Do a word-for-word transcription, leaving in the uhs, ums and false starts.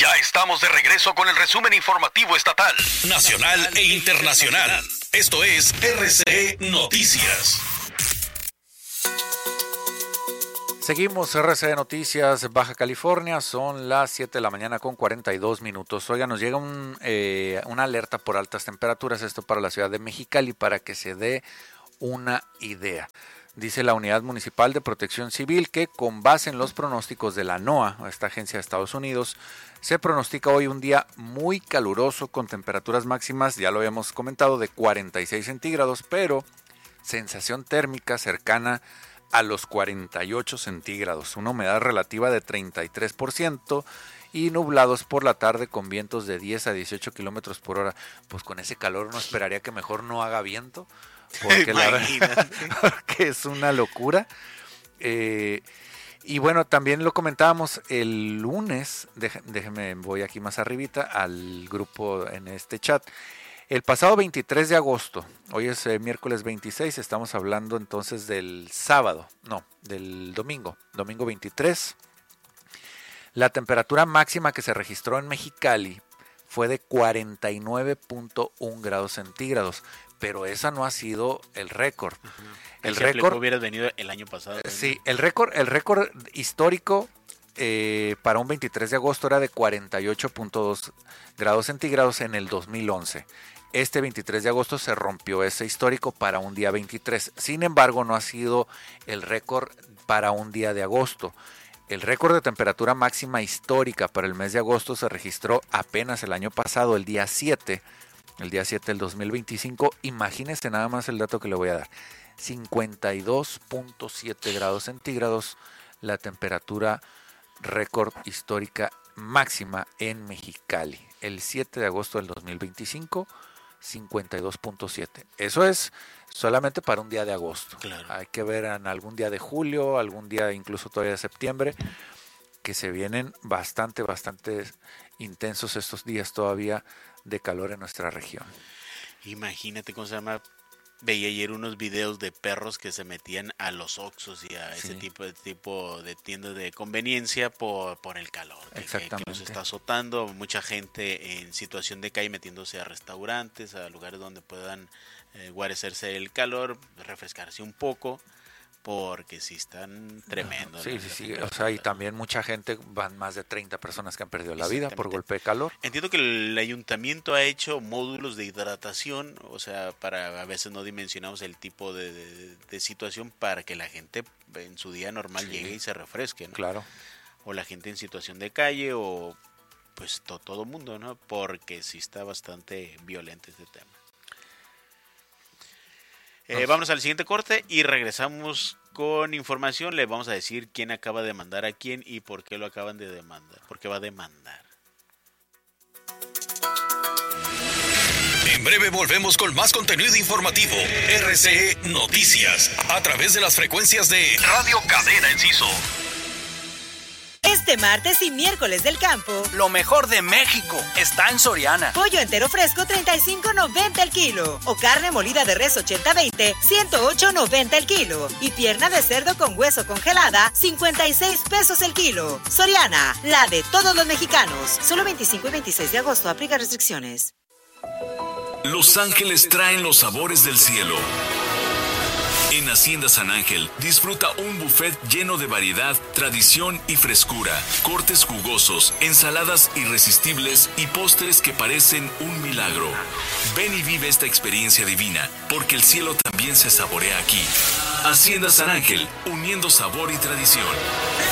Ya estamos de regreso con el resumen informativo estatal, nacional e internacional. Esto es R C E Noticias. Seguimos R C E Noticias, Baja California, son las siete de la mañana con cuarenta y dos minutos. Oiga, nos llega un, eh, una alerta por altas temperaturas, esto para la ciudad de Mexicali, para que se dé una idea. Dice la Unidad Municipal de Protección Civil que con base en los pronósticos de la NOAA, esta agencia de Estados Unidos, se pronostica hoy un día muy caluroso con temperaturas máximas, ya lo habíamos comentado, de cuarenta y seis centígrados, pero sensación térmica cercana a los cuarenta y ocho centígrados, una humedad relativa de treinta y tres por ciento y nublados por la tarde con vientos de diez a dieciocho kilómetros por hora. Pues con ese calor uno esperaría que mejor no haga viento, porque, la verdad, porque es una locura. Eh, y bueno, también lo comentábamos el lunes, déjeme, déjeme, voy aquí más arribita al grupo en este chat. El pasado veintitrés de agosto, hoy es eh, miércoles veintiséis, estamos hablando entonces del sábado, no, del domingo, domingo veintitrés. La temperatura máxima que se registró en Mexicali fue de cuarenta y nueve punto uno grados centígrados, pero esa no ha sido el récord. Uh-huh. El si récord hubiera venido el año pasado. ¿No? Sí, el récord, el récord histórico eh, para un veintitrés de agosto era de cuarenta y ocho punto dos grados centígrados en el dos mil once. Este veintitrés de agosto se rompió ese histórico para un día veintitrés. Sin embargo, no ha sido el récord para un día de agosto. El récord de temperatura máxima histórica para el mes de agosto se registró apenas el año pasado, el día siete, el día siete del dos mil veinticinco. Imagínense nada más el dato que le voy a dar. cincuenta y dos punto siete grados centígrados, la temperatura récord histórica máxima en Mexicali. El siete de agosto del dos mil veinticinco, cincuenta y dos punto siete. Eso es solamente para un día de agosto. Claro. Hay que ver en algún día de julio, algún día incluso todavía de septiembre, que se vienen bastante, bastante intensos estos días todavía de calor en nuestra región. Imagínate cómo se llama. Veía ayer unos videos de perros que se metían a los Oxxos y a sí. ese tipo de tipo de tiendas de conveniencia por, por el calor que, Exactamente. que, que nos está azotando. Mucha gente en situación de calle metiéndose a restaurantes, a lugares donde puedan eh, guarecerse el calor, refrescarse un poco, porque sí están tremendos. Sí, sí, sí. O sea, y también mucha gente, van más de treinta personas que han perdido la vida por golpe de calor. Entiendo que el ayuntamiento ha hecho módulos de hidratación, o sea, para a veces no dimensionamos el tipo de, de, de situación para que la gente en su día normal sí. llegue y se refresque, ¿no? Claro. O la gente en situación de calle o pues to, todo mundo, ¿no? Porque sí está bastante violento este tema. Eh, vamos al siguiente corte y regresamos con información. Le vamos a decir quién acaba de demandar a quién y por qué lo acaban de demandar. ¿Por qué va a demandar? En breve volvemos con más contenido informativo. R C E Noticias. A través de las frecuencias de Radio Cadena Enciso. Este martes y miércoles del campo, lo mejor de México está en Soriana. Pollo entero fresco treinta y cinco noventa el kilo o carne molida de res ochenta veinte ciento ocho noventa el kilo y pierna de cerdo con hueso congelada cincuenta y seis pesos el kilo. Soriana, la de todos los mexicanos. Solo veinticinco y veintiséis de agosto, aplica restricciones. Los ángeles traen los sabores del cielo. En Hacienda San Ángel, disfruta un buffet lleno de variedad, tradición y frescura, cortes jugosos, ensaladas irresistibles y postres que parecen un milagro. Ven y vive esta experiencia divina, porque el cielo también se saborea aquí. Hacienda San Ángel, uniendo sabor y tradición.